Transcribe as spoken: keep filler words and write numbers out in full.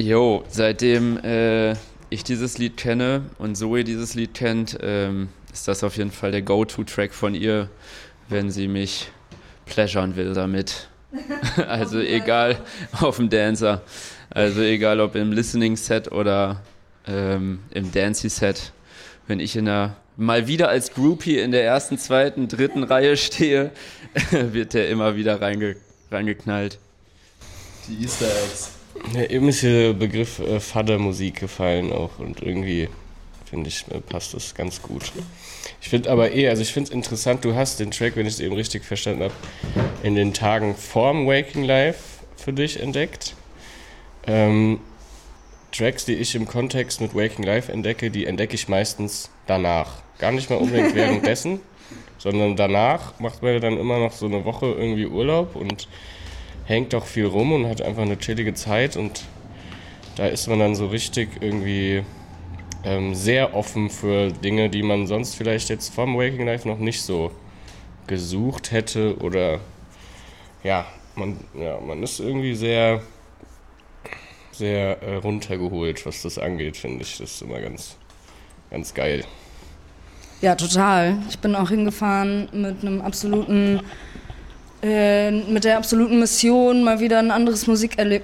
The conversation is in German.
Jo, seitdem äh, ich dieses Lied kenne und Zoe dieses Lied kennt, ähm, ist das auf jeden Fall der Go-To-Track von ihr, wenn sie mich pleasuren will damit. Also egal, auf dem Dancer. Also egal, ob im Listening-Set oder ähm, im Dancey-Set. Wenn ich in der, mal wieder als Groupie in der ersten, zweiten, dritten Reihe stehe, wird der immer wieder reinge, reingeknallt. Die Easter Eggs. Ja, eben ist der Begriff äh, Faddermusik gefallen auch und irgendwie, finde ich, äh, passt das ganz gut. Ich finde aber eh, also ich finde es interessant, du hast den Track, wenn ich es eben richtig verstanden habe, in den Tagen vorm Waking Life für dich entdeckt. Ähm, Tracks, die ich im Kontext mit Waking Life entdecke, die entdecke ich meistens danach. Gar nicht mal unbedingt währenddessen, sondern danach macht man dann immer noch so eine Woche irgendwie Urlaub und hängt doch viel rum und hat einfach eine chillige Zeit und da ist man dann so richtig irgendwie ähm, sehr offen für Dinge, die man sonst vielleicht jetzt vom Waking Life noch nicht so gesucht hätte oder ja, man, ja, man ist irgendwie sehr, sehr äh, runtergeholt, was das angeht, finde ich. Das ist immer ganz, ganz geil. Ja, total. Ich bin auch hingefahren mit einem absoluten Äh, mit der absoluten Mission, mal wieder ein anderes Musikerlebnis